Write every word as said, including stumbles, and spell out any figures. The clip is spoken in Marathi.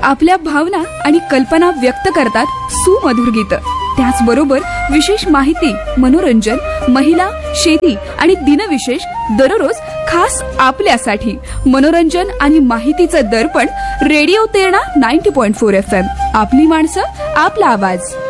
आपल्या भावना आणि कल्पना व्यक्त करतात सुमधुर गीतं. त्याचबरोबर विशेष माहिती, मनोरंजन, महिला, शेती आणि दिनविशेष दररोज खास आपल्यासाठी. मनोरंजन आणि माहितीचं दर्पण रेडिओ तेरणा नव्वद पॉइंट चार एफ एम. आपली माणसं, आपला आवाज.